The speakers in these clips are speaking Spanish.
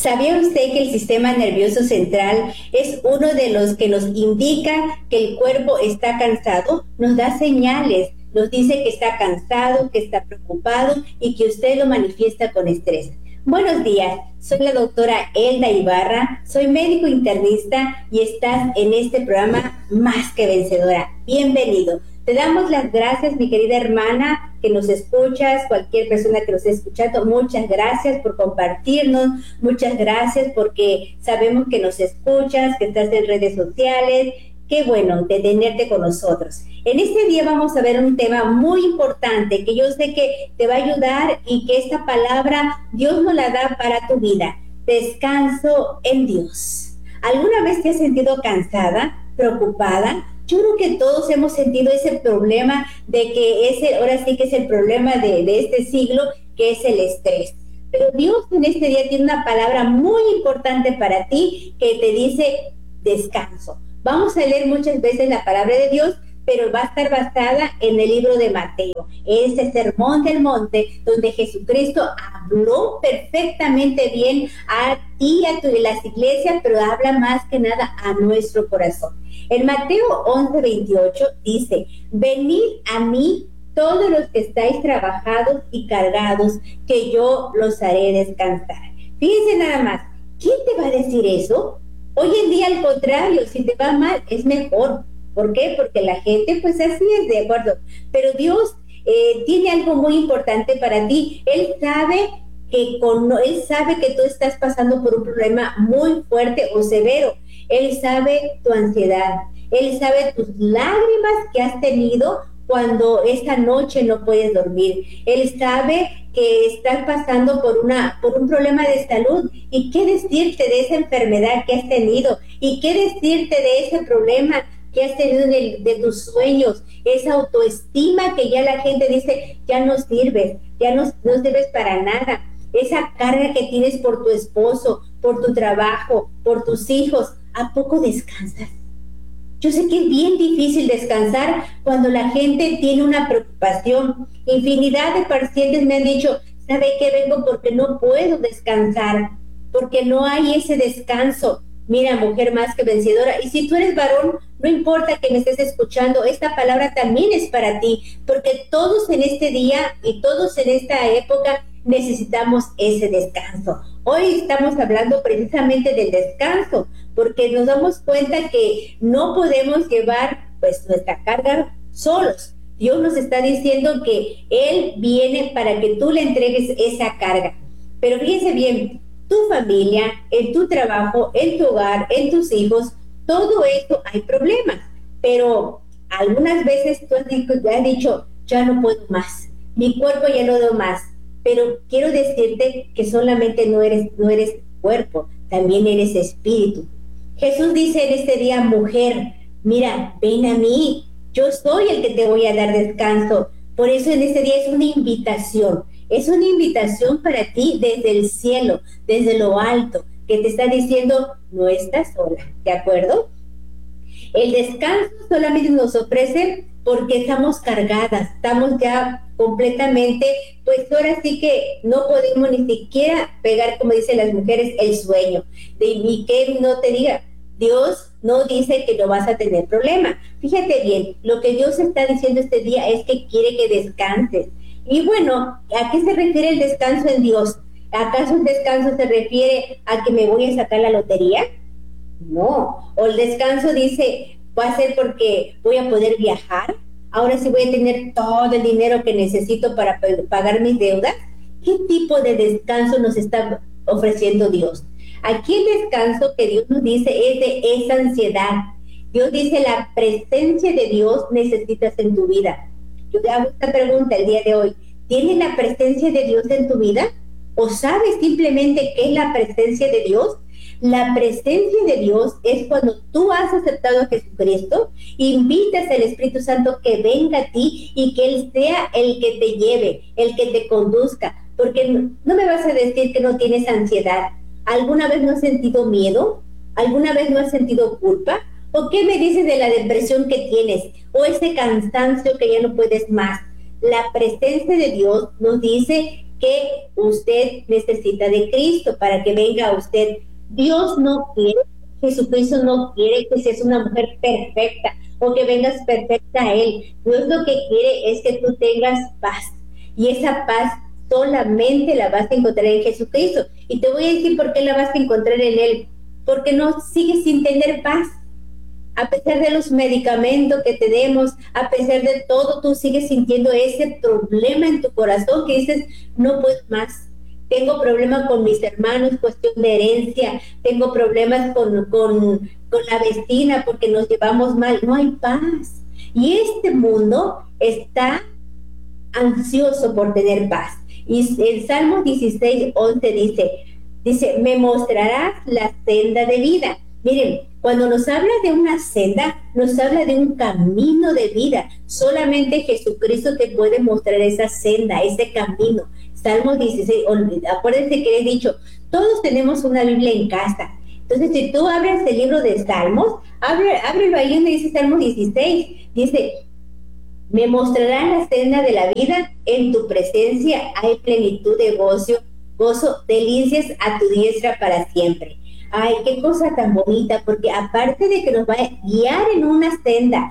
¿Sabía usted que el sistema nervioso central es uno de los que nos indica que el cuerpo está cansado? Nos da señales, nos dice que está cansado, que está preocupado y que usted lo manifiesta con estrés. Buenos días, soy la doctora Elda Ibarra, soy médico internista y estás en este programa Más que Vencedora. Bienvenido. Te damos las gracias, mi querida hermana, que nos escuchas, cualquier persona que nos esté escuchando, muchas gracias por compartirnos, muchas gracias porque sabemos que nos escuchas, que estás en redes sociales. Qué bueno de tenerte con nosotros. En este día vamos a ver un tema muy importante que yo sé que te va a ayudar y que esta palabra Dios nos la da para tu vida. Descanso en Dios. ¿Alguna vez te has sentido cansada, preocupada? Yo creo que todos hemos sentido ese problema de que ahora sí que es el problema de este siglo, que es el estrés. Pero Dios en este día tiene una palabra muy importante para ti que te dice descanso. Vamos a leer muchas veces la palabra de Dios, pero va a estar basada en el libro de Mateo, ese sermón del monte donde Jesucristo habló perfectamente bien a ti, a las iglesias, pero habla más que nada a nuestro corazón. En Mateo 11:28 dice: venid a mí todos los que estáis trabajados y cargados, que yo los haré descansar. Fíjense nada más, ¿quién te va a decir eso? Hoy en día, al contrario, si te va mal, es mejor. ¿Por qué? Porque la gente, pues así es, de acuerdo. Pero Dios tiene algo muy importante para ti. Él sabe que tú estás pasando por un problema muy fuerte o severo. Él sabe tu ansiedad. Él sabe tus lágrimas que has tenido cuando esta noche no puedes dormir. Él sabe que estás pasando por un problema de salud, y qué decirte de esa enfermedad que has tenido, y qué decirte de ese problema que has tenido de tus sueños, esa autoestima que ya la gente dice, ya no sirves para nada, esa carga que tienes por tu esposo, por tu trabajo, por tus hijos. ¿A poco descansas? Yo sé que es bien difícil descansar cuando la gente tiene una preocupación. Infinidad de pacientes me han dicho, ¿sabe qué? Vengo porque no puedo descansar, porque no hay ese descanso. Mira, mujer más que vencedora, y si tú eres varón, no importa que me estés escuchando, esta palabra también es para ti, porque todos en este día y todos en esta época necesitamos ese descanso. Hoy estamos hablando precisamente del descanso, porque nos damos cuenta que no podemos llevar pues nuestra carga solos. Dios nos está diciendo que Él viene para que tú le entregues esa carga. Pero fíjense bien, tu familia, en tu trabajo, en tu hogar, en tus hijos, todo esto hay problemas. Pero algunas veces tú has dicho, ya no puedo más, mi cuerpo ya no da más. Pero quiero decirte que solamente no eres cuerpo, también eres espíritu. Jesús dice en este día, mujer, mira, ven a mí, yo soy el que te voy a dar descanso. Por eso en este día es una invitación para ti desde el cielo, desde lo alto, que te está diciendo, no estás sola, ¿de acuerdo? El descanso solamente nos ofrece porque estamos cargadas, estamos ya completamente, pues ahora sí que no podemos ni siquiera pegar, como dicen las mujeres, el sueño. Ni que no te diga, Dios no dice que no vas a tener problema. Fíjate bien, lo que Dios está diciendo este día es que quiere que descanses. Y bueno, ¿a qué se refiere el descanso en Dios? ¿Acaso el descanso se refiere a que me voy a sacar la lotería? No. O el descanso dice, va a ser porque voy a poder viajar. Ahora sí voy a tener todo el dinero que necesito para pagar mis deudas. ¿Qué tipo de descanso nos está ofreciendo Dios? Aquí el descanso que Dios nos dice es de esa ansiedad. Dios dice, la presencia de Dios necesitas en tu vida. Yo te hago esta pregunta el día de hoy. ¿Tienes la presencia de Dios en tu vida? ¿O sabes simplemente qué es la presencia de Dios? La presencia de Dios es cuando tú has aceptado a Jesucristo, invitas al Espíritu Santo que venga a ti y que Él sea el que te lleve, el que te conduzca. Porque no me vas a decir que no tienes ansiedad. ¿Alguna vez no has sentido miedo? ¿Alguna vez no has sentido culpa? ¿O qué me dices de la depresión que tienes? ¿O ese cansancio que ya no puedes más? La presencia de Dios nos dice que usted necesita de Cristo para que venga a usted. Dios no quiere, Jesucristo no quiere que seas una mujer perfecta o que vengas perfecta a Él. Dios lo que quiere es que tú tengas paz, y esa paz solamente la vas a encontrar en Jesucristo. Y te voy a decir por qué la vas a encontrar en Él. Porque no sigues sin tener paz. A pesar de los medicamentos que te demos, a pesar de todo, tú sigues sintiendo ese problema en tu corazón que dices, no puedo más. Tengo problemas con mis hermanos, cuestión de herencia. Tengo problemas con la vecina porque nos llevamos mal. No hay paz. Y este mundo está ansioso por tener paz. Y el Salmo 16:11 dice, me mostrarás la senda de vida. Miren, cuando nos habla de una senda, nos habla de un camino de vida. Solamente Jesucristo te puede mostrar esa senda, ese camino. Salmo 16, acuérdense que he dicho, todos tenemos una Biblia en casa. Entonces, si tú abres el libro de Salmos, ábrelo ahí donde dice Salmo 16. Dice, me mostrarás la senda de la vida, en tu presencia hay plenitud de gozo, delicias a tu diestra para siempre. Ay, qué cosa tan bonita, porque aparte de que nos va a guiar en una senda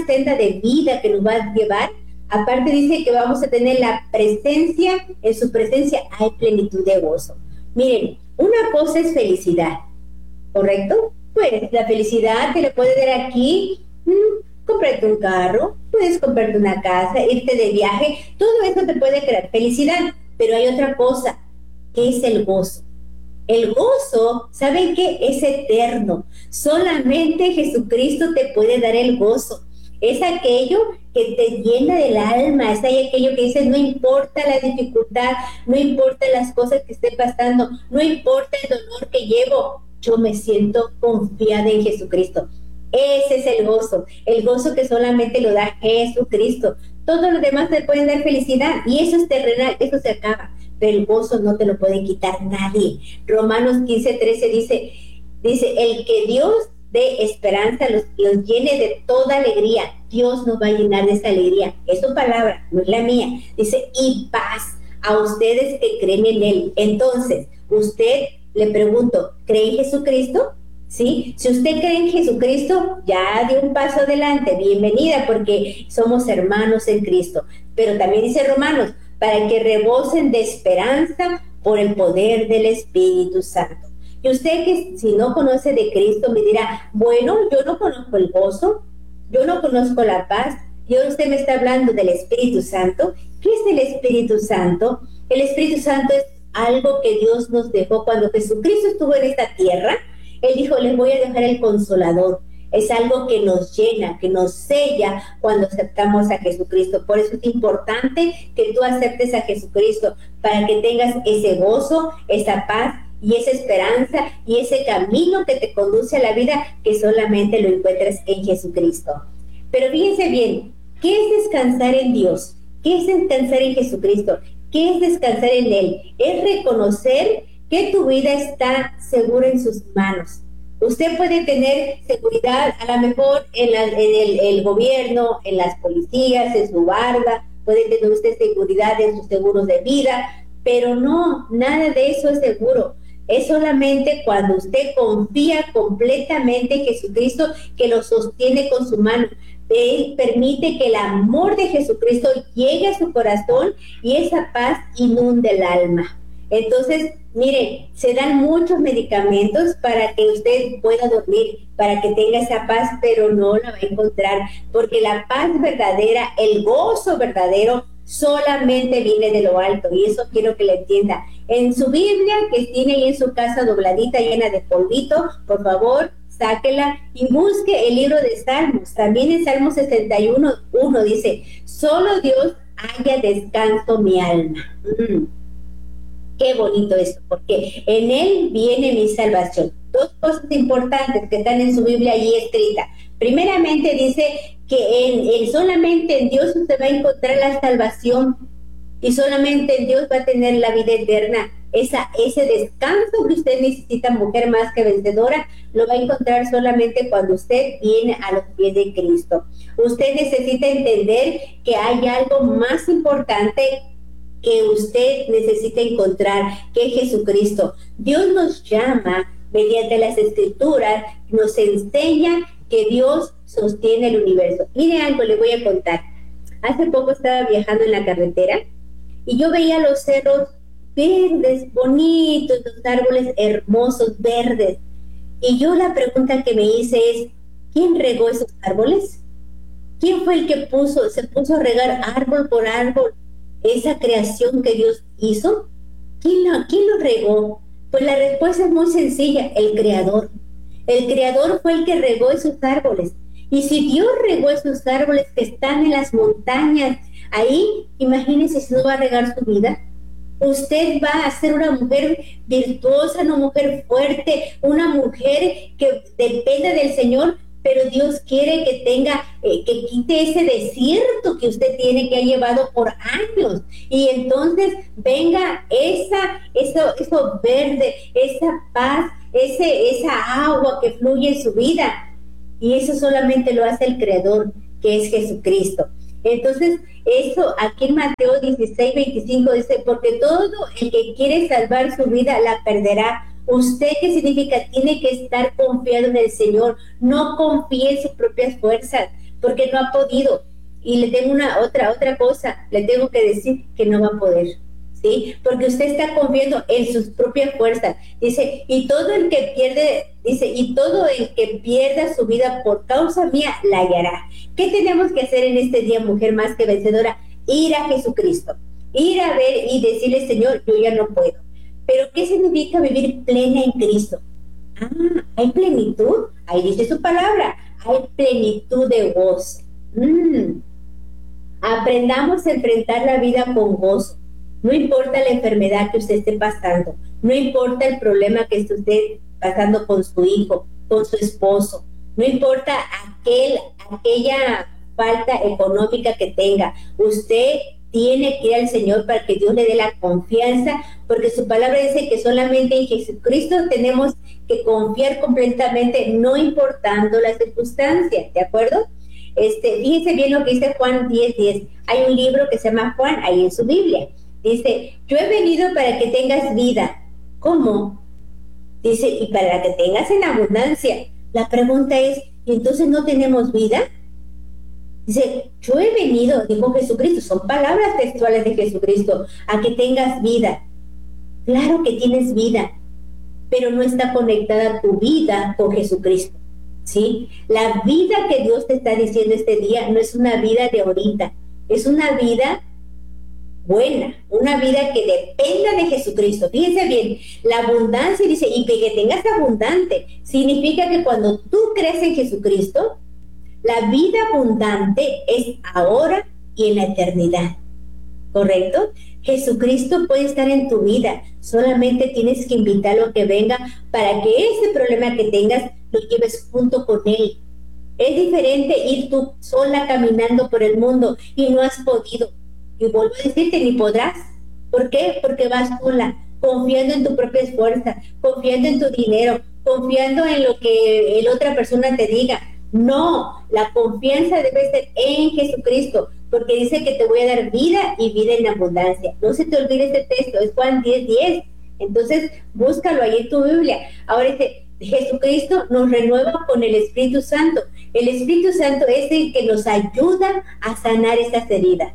de vida que nos va a llevar, aparte dice que vamos a tener la presencia, en su presencia hay plenitud de gozo. Miren, una cosa es felicidad, ¿correcto? Pues la felicidad te la puede dar aquí, comprarte un carro, puedes comprarte una casa, irte de viaje, todo eso te puede crear felicidad, pero hay otra cosa, que es el gozo. El gozo, ¿saben qué? Es eterno. Solamente Jesucristo te puede dar el gozo. Es aquello que te llena del alma, es aquello que dices, no importa la dificultad, no importa las cosas que esté pasando, no importa el dolor que llevo, yo me siento confiada en Jesucristo. Ese es el gozo que solamente lo da Jesucristo. Todos los demás te pueden dar felicidad y eso es terrenal, eso se acaba, pero el gozo no te lo puede quitar nadie. Romanos 15:13 dice, el que Dios dé esperanza, los llene de toda alegría. Dios nos va a llenar de esa alegría. Es su palabra, no es la mía. Dice, y paz a ustedes que creen en Él. Entonces, usted, le pregunto, ¿cree en Jesucristo? ¿Sí? Si usted cree en Jesucristo, ya dio un paso adelante, bienvenida, porque somos hermanos en Cristo. Pero también dice Romanos, para que rebosen de esperanza por el poder del Espíritu Santo. Y usted que si no conoce de Cristo me dirá, bueno, yo no conozco el gozo, yo no conozco la paz, y ahora usted me está hablando del Espíritu Santo. ¿Qué es el Espíritu Santo? El Espíritu Santo es algo que Dios nos dejó cuando Jesucristo estuvo en esta tierra. Él dijo, les voy a dejar el Consolador. Es algo que nos llena, que nos sella cuando aceptamos a Jesucristo. Por eso es importante que tú aceptes a Jesucristo, para que tengas ese gozo, esa paz y esa esperanza y ese camino que te conduce a la vida, que solamente lo encuentras en Jesucristo. Pero fíjense bien, ¿qué es descansar en Dios? ¿Qué es descansar en Jesucristo? ¿Qué es descansar en Él? Es reconocer que tu vida está segura en sus manos. Usted puede tener seguridad a lo mejor en el gobierno, en las policías, en su barda, puede tener usted seguridad en sus seguros de vida, pero no, nada de eso es seguro. Es solamente cuando usted confía completamente en Jesucristo, que lo sostiene con su mano. Él permite que el amor de Jesucristo llegue a su corazón y esa paz inunde el alma. Entonces, mire, se dan muchos medicamentos para que usted pueda dormir, para que tenga esa paz, pero no la va a encontrar, porque la paz verdadera, el gozo verdadero, solamente viene de lo alto, y eso quiero que le entienda. En su Biblia, que tiene ahí en su casa dobladita, llena de polvito, por favor, sáquela y busque el libro de Salmos. También en Salmos 61:1 dice, solo Dios haya descanso mi alma. Qué bonito esto, porque en Él viene mi salvación. Dos cosas importantes que están en su Biblia ahí escritas. Primeramente dice que solamente en Dios usted va a encontrar la salvación, y solamente en Dios va a tener la vida eterna. Ese descanso que usted necesita, mujer más que vencedora, lo va a encontrar solamente cuando usted viene a los pies de Cristo. Usted necesita entender que hay algo más importante que usted necesita encontrar, que es Jesucristo. Dios nos llama mediante las Escrituras, nos enseña que Dios sostiene el universo. Mire algo, le voy a contar. Hace poco estaba viajando en la carretera y yo veía los cerros verdes, bonitos, los árboles hermosos, verdes. Y yo la pregunta que me hice es, ¿quién regó esos árboles? ¿Quién fue el que se puso a regar árbol por árbol esa creación que Dios hizo? ¿Quién lo regó? Pues la respuesta es muy sencilla, el Creador. El Creador fue el que regó esos árboles. Y si Dios regó esos árboles que están en las montañas, ahí, imagínense si no va a regar su vida. Usted va a ser una mujer virtuosa, una mujer fuerte, una mujer que dependa del Señor, pero Dios quiere que tenga, que quite ese desierto que usted tiene, que ha llevado por años, y entonces venga eso verde, esa paz, esa agua que fluye en su vida, y eso solamente lo hace el Creador, que es Jesucristo. Entonces, eso aquí en Mateo 16:25 dice, porque todo el que quiere salvar su vida la perderá. ¿Usted qué significa? Tiene que estar confiado en el Señor, no confíe en sus propias fuerzas, porque no ha podido. Y le tengo otra cosa, le tengo que decir que no va a poder, ¿sí? Porque usted está confiando en sus propias fuerzas. Dice, y todo el que pierda su vida por causa mía, la hallará. ¿Qué tenemos que hacer en este día, mujer más que vencedora? Ir a Jesucristo, ir a ver y decirle, Señor, yo ya no puedo. Pero ¿qué significa vivir plena en Cristo? ¿Hay plenitud? Ahí dice su palabra, hay plenitud de gozo. Aprendamos a enfrentar la vida con gozo. No importa la enfermedad que usted esté pasando, no importa el problema que esté pasando con su hijo, con su esposo, no importa aquella falta económica que tenga, usted tiene que ir al Señor para que Dios le dé la confianza, porque su palabra dice que solamente en Jesucristo tenemos que confiar completamente, no importando las circunstancias, ¿de acuerdo? Fíjense bien lo que dice Juan 10:10. Hay un libro que se llama Juan, ahí en su Biblia. Dice, yo he venido para que tengas vida. ¿Cómo? Dice, y para que tengas en abundancia. La pregunta es, ¿y entonces no tenemos vida? Dice, yo he venido, dijo Jesucristo, son palabras textuales de Jesucristo, a que tengas vida. Claro que tienes vida, pero no está conectada tu vida con Jesucristo, ¿sí? La vida que Dios te está diciendo este día no es una vida de ahorita, es una vida buena, una vida que dependa de Jesucristo. Fíjense bien, la abundancia dice, y que tengas abundante, significa que cuando tú crees en Jesucristo, la vida abundante es ahora y en la eternidad, ¿correcto? Jesucristo puede estar en tu vida, solamente tienes que invitarlo a que venga para que ese problema que tengas lo lleves junto con Él. Es diferente ir tú sola caminando por el mundo y no has podido. Y vuelvo a decirte, ni podrás. ¿Por qué? Porque vas sola, confiando en tu propia fuerza, confiando en tu dinero, confiando en lo que la otra persona te diga. No, la confianza debe ser en Jesucristo, porque dice que te voy a dar vida y vida en abundancia. No se te olvide este texto, es Juan 10:10. Entonces, búscalo ahí en tu Biblia. Ahora dice, Jesucristo nos renueva con el Espíritu Santo. El Espíritu Santo es el que nos ayuda a sanar esas heridas.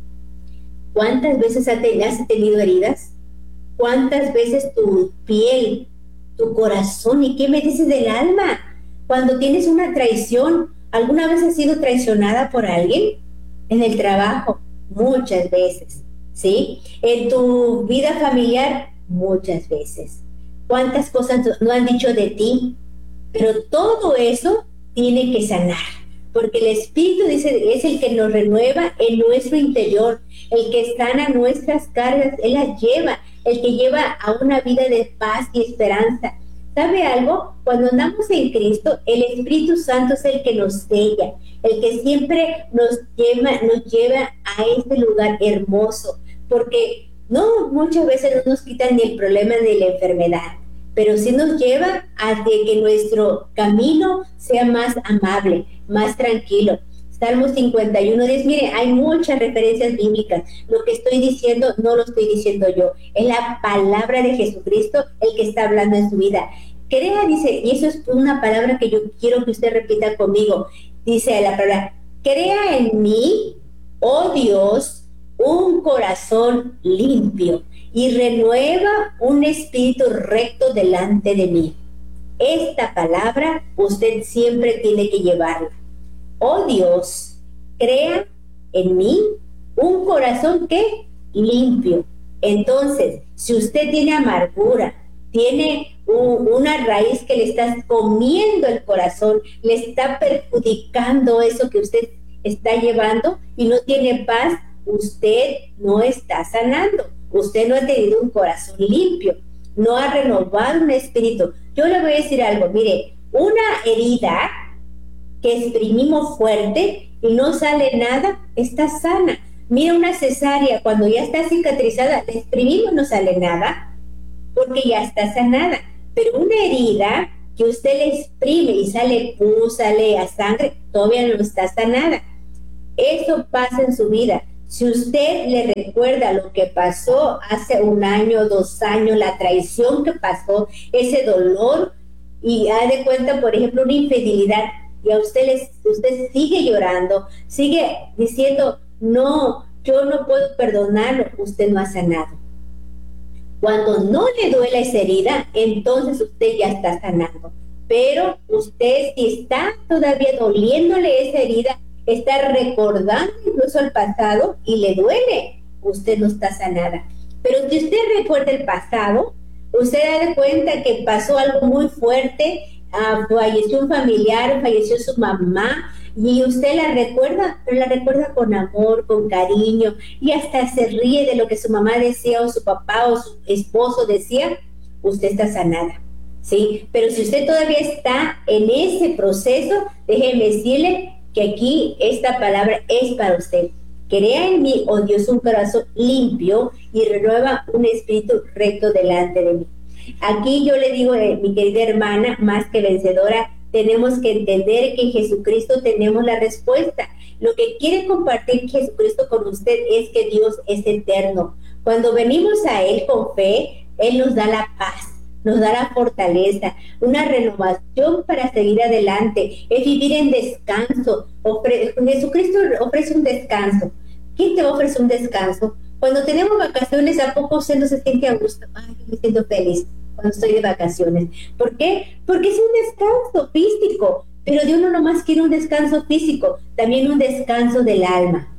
¿Cuántas veces has tenido heridas? ¿Cuántas veces tu piel, tu corazón, y qué me dices del alma? Cuando tienes una traición, ¿alguna vez has sido traicionada por alguien? En el trabajo, muchas veces, ¿sí? En tu vida familiar, muchas veces. ¿Cuántas cosas no han dicho de ti? Pero todo eso tiene que sanar, porque el Espíritu dice, es el que nos renueva en nuestro interior, el que sana nuestras cargas, Él las lleva, el que lleva a una vida de paz y esperanza. ¿Sabe algo? Cuando andamos en Cristo, el Espíritu Santo es el que nos sella, el que siempre nos lleva a este lugar hermoso, porque no, muchas veces no nos quitan ni el problema ni la enfermedad, pero sí nos lleva a que nuestro camino sea más amable, más tranquilo. Salmo 51:10. Mire, hay muchas referencias bíblicas. Lo que estoy diciendo no lo estoy diciendo yo. Es la palabra de Jesucristo el que está hablando en su vida. Crea, dice, y eso es una palabra que yo quiero que usted repita conmigo. Dice la palabra, crea en mí, oh Dios, un corazón limpio y renueva un espíritu recto delante de mí. Esta palabra usted siempre tiene que llevarla. Oh Dios, crea en mí un corazón que limpio. Entonces, si usted tiene amargura, tiene una raíz que le está comiendo el corazón, le está perjudicando eso que usted está llevando y no tiene paz, usted no está sanando. Usted no ha tenido un corazón limpio, no ha renovado un espíritu. Yo le voy a decir algo, mire, una herida que exprimimos fuerte y no sale nada, está sana. Mira una cesárea, cuando ya está cicatrizada, la exprimimos, no sale nada, porque ya está sanada. Pero una herida que usted le exprime y sale pus, sale a sangre, todavía no está sanada. Eso pasa en su vida. Si usted le recuerda lo que pasó hace 1 año, 2 años, la traición que pasó, ese dolor, y ha de cuenta, por ejemplo, una infidelidad, y a usted sigue llorando, sigue diciendo, no, yo no puedo perdonarlo, usted no ha sanado. Cuando no le duele esa herida, entonces usted ya está sanando. Pero usted, si está todavía doliéndole esa herida, está recordando incluso el pasado y le duele, usted no está sanada. Pero si usted recuerda el pasado, usted da cuenta que pasó algo muy fuerte, falleció un familiar, falleció su mamá, y usted la recuerda, pero la recuerda con amor, con cariño, y hasta se ríe de lo que su mamá decía, o su papá, o su esposo decía, usted está sanada, ¿sí? Pero si usted todavía está en ese proceso, déjeme decirle que aquí esta palabra es para usted. Crea en mí, oh Dios, un corazón limpio y renueva un espíritu recto delante de mí. Aquí yo le digo, mi querida hermana, más que vencedora, tenemos que entender que en Jesucristo tenemos la respuesta. Lo que quiere compartir Jesucristo con usted es que Dios es eterno. Cuando venimos a Él con fe, Él nos da la paz, nos da la fortaleza, una renovación para seguir adelante, es vivir en descanso. Jesucristo ofrece un descanso. ¿Quién te ofrece un descanso? Cuando tenemos vacaciones, ¿a poco usted no se siente a gusto? Ay, yo me siento feliz cuando estoy de vacaciones. ¿Por qué? Porque es un descanso físico, pero Dios no nomás quiere un descanso físico, también un descanso del alma.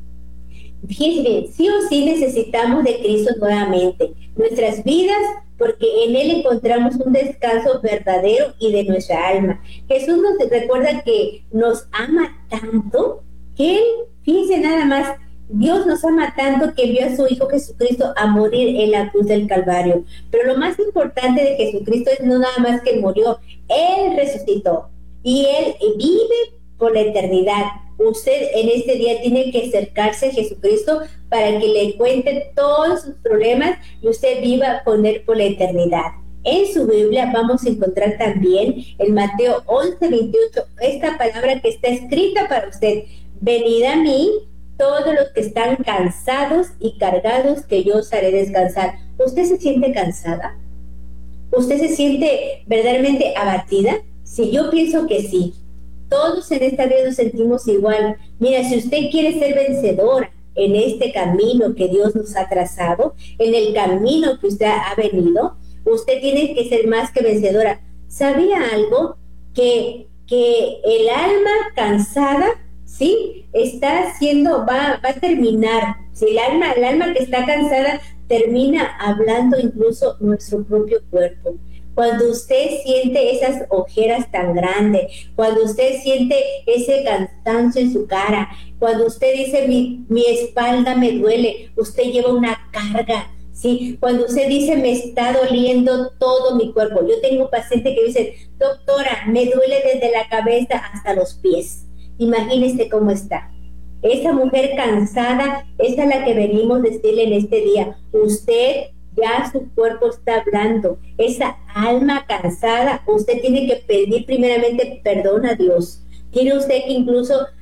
Fíjense bien, sí o sí necesitamos de Cristo nuevamente, nuestras vidas, porque en Él encontramos un descanso verdadero y de nuestra alma. Jesús nos recuerda que nos ama tanto, que Él, fíjense nada más, Dios nos ama tanto que envió a su Hijo Jesucristo a morir en la cruz del Calvario. Pero lo más importante de Jesucristo es no nada más que Él murió, Él resucitó y Él vive por la eternidad. Usted en este día tiene que acercarse a Jesucristo para que le cuente todos sus problemas y usted viva con Él por la eternidad. En su Biblia vamos a encontrar también en Mateo 11:28 esta palabra que está escrita para usted. Venid a mí todos los que están cansados y cargados, que yo os haré descansar. ¿Usted se siente cansada? ¿Usted se siente verdaderamente abatida? Sí, yo pienso que sí. Todos en esta vida nos sentimos igual. Mira, si usted quiere ser vencedora en este camino que Dios nos ha trazado, en el camino que usted ha venido, usted tiene que ser más que vencedora. ¿Sabía algo? Que el alma cansada, ¿sí? Está haciendo, va a terminar. Si el alma que está cansada termina hablando incluso nuestro propio cuerpo. Cuando usted siente esas ojeras tan grandes, cuando usted siente ese cansancio en su cara, cuando usted dice mi espalda me duele, usted lleva una carga, ¿sí? Cuando usted dice me está doliendo todo mi cuerpo. Yo tengo pacientes que dicen, doctora, me duele desde la cabeza hasta los pies. Imagínese cómo está. Esa mujer cansada, esa es la que venimos a decirle en este día. Usted ya su cuerpo está hablando. Esa alma cansada, usted tiene que pedir primeramente perdón a Dios. Tiene usted que incluso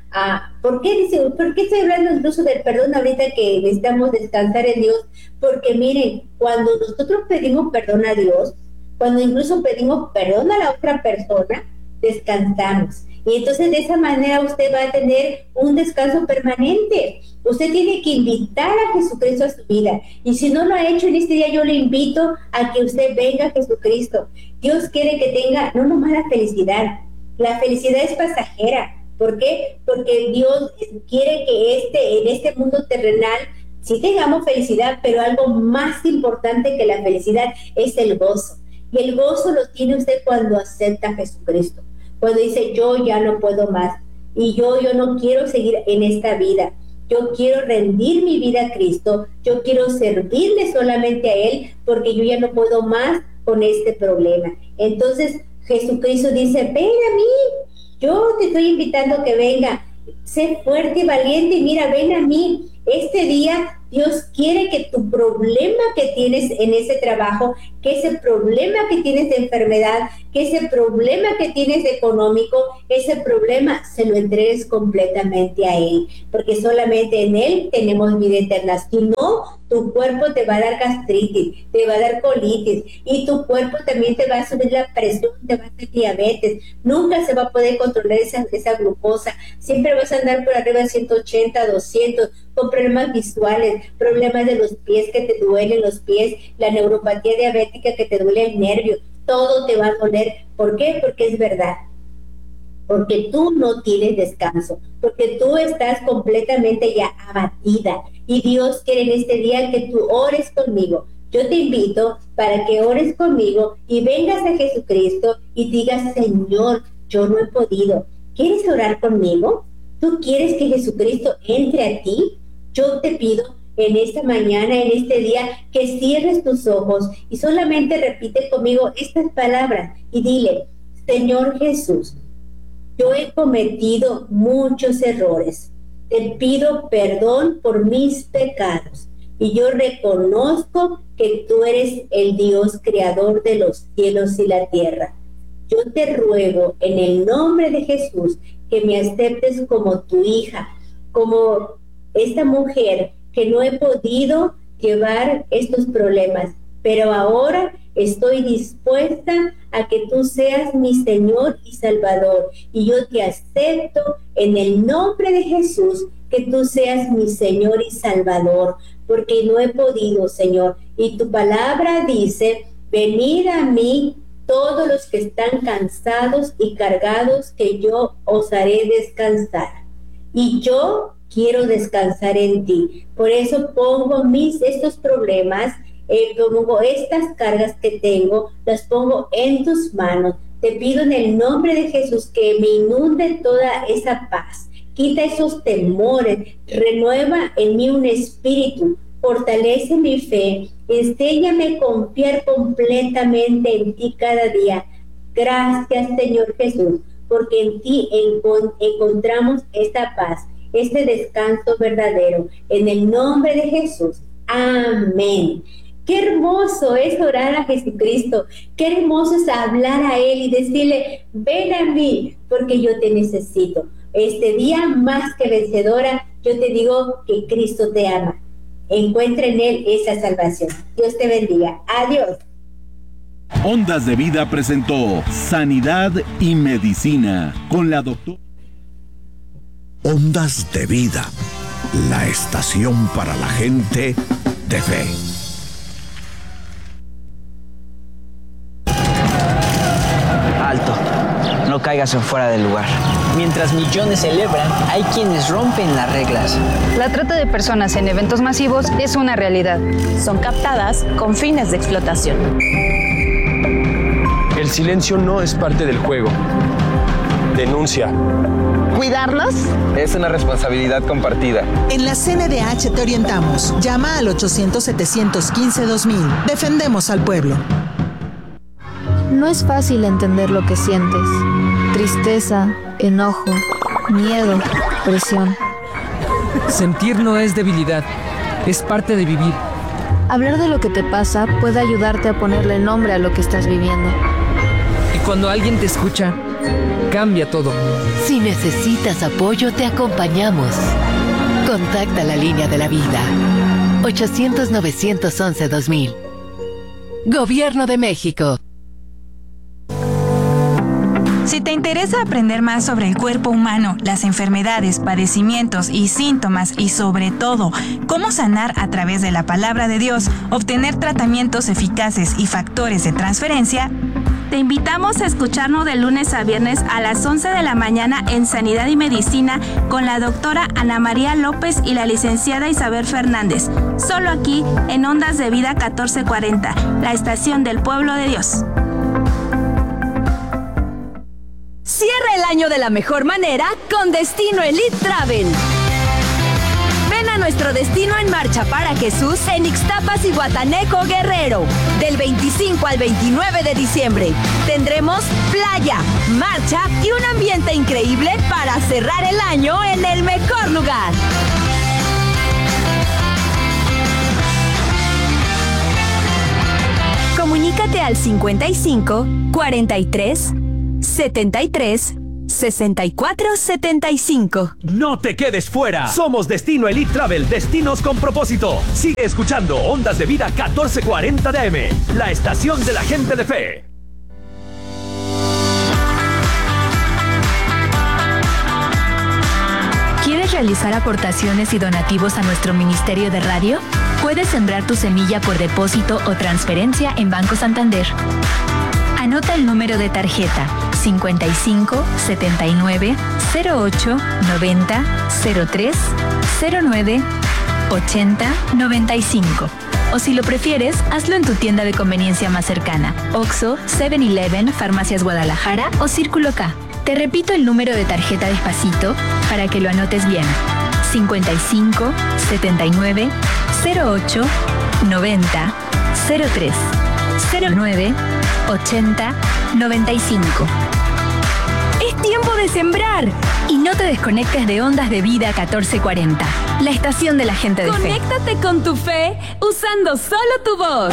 ¿Por qué estoy hablando incluso del perdón ahorita que necesitamos descansar en Dios? Porque miren, cuando nosotros pedimos perdón a Dios, cuando incluso pedimos perdón a la otra persona, descansamos. Y entonces de esa manera usted va a tener un descanso permanente. Usted tiene que invitar a Jesucristo a su vida. Y si no lo ha hecho en este día, yo le invito a que usted venga a Jesucristo. Dios quiere que tenga no nomás la felicidad. La felicidad es pasajera. ¿Por qué? Porque Dios quiere que en este mundo terrenal sí tengamos felicidad, pero algo más importante que la felicidad es el gozo. Y el gozo lo tiene usted cuando acepta a Jesucristo. Cuando dice, yo ya no puedo más, y yo no quiero seguir en esta vida, yo quiero rendir mi vida a Cristo, yo quiero servirle solamente a Él, porque yo ya no puedo más con este problema. Entonces Jesucristo dice, ven a mí, yo te estoy invitando a que venga, sé fuerte y valiente, y mira, ven a mí. Este día Dios quiere que tu problema que tienes en ese trabajo, que ese problema que tienes de enfermedad, que ese problema que tienes de económico, ese problema se lo entregues completamente a Él, porque solamente en Él tenemos vida eterna. Si no, tu cuerpo te va a dar gastritis, te va a dar colitis, y tu cuerpo también te va a subir la presión, te va a dar diabetes, nunca se va a poder controlar esa glucosa, siempre vas a andar por arriba de 180, 200, con problemas visuales, problemas de los pies, que te duelen los pies, la neuropatía diabética, que te duele el nervio, todo te va a doler. ¿Por qué? Porque es verdad. Porque tú no tienes descanso, porque tú estás completamente ya abatida, y Dios quiere en este día que tú ores conmigo. Yo te invito para que ores conmigo y vengas a Jesucristo y digas, Señor, yo no he podido. ¿Quieres orar conmigo? ¿Tú quieres que Jesucristo entre a ti? Yo te pido en esta mañana, en este día, que cierres tus ojos y solamente repite conmigo estas palabras y dile, Señor Jesús, yo he cometido muchos errores. Te pido perdón por mis pecados y yo reconozco que tú eres el Dios creador de los cielos y la tierra. Yo te ruego en el nombre de Jesús que me aceptes como tu hija, como esta mujer que no he podido llevar estos problemas, pero ahora estoy dispuesta a que tú seas mi Señor y Salvador, y yo te acepto en el nombre de Jesús, que tú seas mi Señor y Salvador, porque no he podido, Señor, y tu palabra dice, venid a mí todos los que están cansados y cargados, que yo os haré descansar, y yo quiero descansar en ti. Por eso pongo estos problemas, pongo estas cargas que tengo, las pongo en tus manos. Te pido en el nombre de Jesús que me inunde toda esa paz, quita esos temores, renueva en mí un espíritu, fortalece mi fe, enséñame a confiar completamente en ti cada día. Gracias, Señor Jesús, porque en ti encontramos esta paz, este descanso verdadero, en el nombre de Jesús. Amén. Qué hermoso es orar a Jesucristo, qué hermoso es hablar a Él y decirle, ven a mí, porque yo te necesito. Este día más que vencedora, yo te digo que Cristo te ama. Encuentra en Él esa salvación. Dios te bendiga. Adiós. Ondas de Vida presentó Sanidad y Medicina con la doctora. Ondas de Vida, la estación para la gente de fe. Alto, no caigas en fuera del lugar. Mientras millones celebran, hay quienes rompen las reglas. La trata de personas en eventos masivos es una realidad. Son captadas con fines de explotación. El silencio no es parte del juego. Denuncia. ¿Cuidarnos? Es una responsabilidad compartida. En la CNDH te orientamos. Llama al 800-715-2000. Defendemos al pueblo. No es fácil entender lo que sientes. Tristeza, enojo, miedo, presión. Sentir no es debilidad, es parte de vivir. Hablar de lo que te pasa puede ayudarte a ponerle nombre a lo que estás viviendo. Y cuando alguien te escucha, cambia todo. Si necesitas apoyo, te acompañamos. Contacta la línea de la vida. 800-911-2000. Gobierno de México. Si te interesa aprender más sobre el cuerpo humano, las enfermedades, padecimientos y síntomas y sobre todo, cómo sanar a través de la palabra de Dios, obtener tratamientos eficaces y factores de transferencia, te invitamos a escucharnos de lunes a viernes a las 11 de la mañana en Sanidad y Medicina con la doctora Ana María López y la licenciada Isabel Fernández. Solo aquí en Ondas de Vida 1440, la estación del pueblo de Dios. Cierra el año de la mejor manera con Destino Elite Travel. Ven a nuestro Destino en Marcha para Jesús en Ixtapas y Guatanejo, Guerrero. Del 25 al 29 de diciembre tendremos playa, marcha y un ambiente increíble para cerrar el año en el mejor lugar. Comunícate al 55 43 73 64 75. No te quedes fuera. Somos Destino Elite Travel, destinos con propósito. Sigue escuchando Ondas de Vida 1440 de AM, la estación de la gente de fe. ¿Quieres realizar aportaciones y donativos a nuestro Ministerio de Radio? Puedes sembrar tu semilla por depósito o transferencia en Banco Santander. Anota el número de tarjeta 55 79 08 90 03 09 80 95. O si lo prefieres, hazlo en tu tienda de conveniencia más cercana: Oxxo, 7-Eleven, Farmacias Guadalajara o Círculo K. Te repito el número de tarjeta despacito para que lo anotes bien: 55 79 08 90 03 09 80 95. Es tiempo de sembrar y no te desconectes de Ondas de Vida 1440, la estación de la gente de fe. Conéctate con tu fe usando solo tu voz.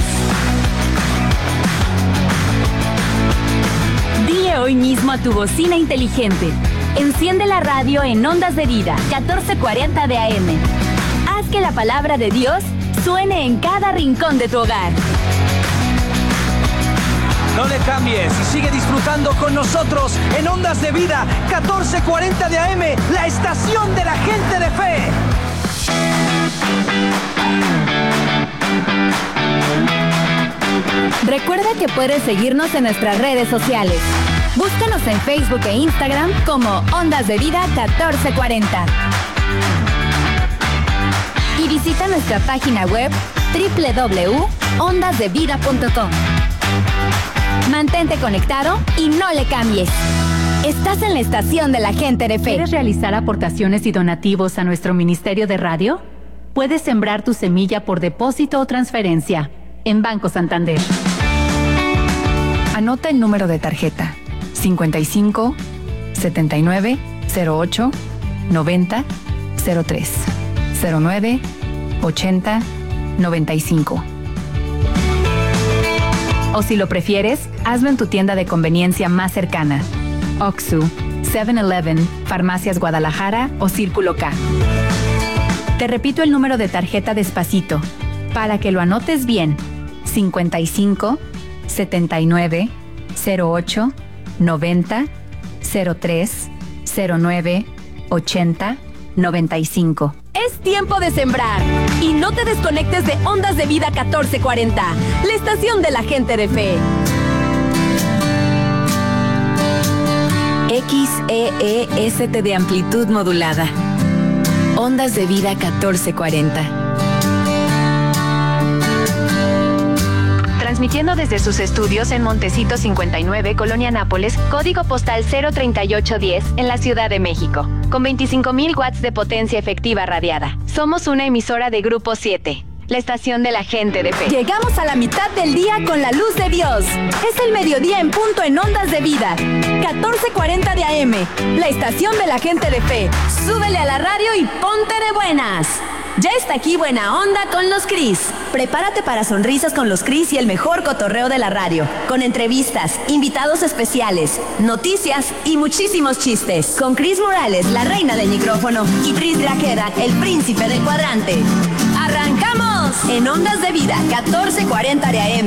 Dile hoy mismo a tu bocina inteligente: enciende la radio en Ondas de Vida 1440 de AM. Haz que la palabra de Dios suene en cada rincón de tu hogar. No le cambies y sigue disfrutando con nosotros en Ondas de Vida 1440 de AM, la estación de la gente de fe. Recuerda que puedes seguirnos en nuestras redes sociales. Búscanos en Facebook e Instagram como Ondas de Vida 1440. Y visita nuestra página web www.ondasdevida.com. Mantente conectado y no le cambies. Estás en la estación de la gente de fe. ¿Quieres realizar aportaciones y donativos a nuestro Ministerio de Radio? Puedes sembrar tu semilla por depósito o transferencia en Banco Santander. Anota el número de tarjeta: 55 79 08 90 03 09 80 95. O si lo prefieres, hazlo en tu tienda de conveniencia más cercana: Oxxo, 7-Eleven, Farmacias Guadalajara o Círculo K. Te repito el número de tarjeta despacito para que lo anotes bien: 55 79 08 90 03 09 80 95. Es tiempo de sembrar y no te desconectes de Ondas de Vida 1440, la estación de la gente de fe. XEEST de amplitud modulada. Ondas de Vida 1440. Transmitiendo desde sus estudios en Montecito 59, Colonia Nápoles, código postal 03810 en la Ciudad de México, con 25,000 watts de potencia efectiva radiada. Somos una emisora de Grupo 7, la estación de la gente de fe. Llegamos a la mitad del día con la luz de Dios. Es el mediodía en punto en Ondas de Vida 1440 de AM, la estación de la gente de fe. Súbele a la radio y ponte de buenas. Ya está aquí Buena Onda con los Cris. Prepárate para sonrisas con los Cris y el mejor cotorreo de la radio, con entrevistas, invitados especiales, noticias y muchísimos chistes. Con Cris Morales, la reina del micrófono, y Tris Grajeda, el príncipe del cuadrante. ¡Arrancamos! En Ondas de Vida, 1440 de AM.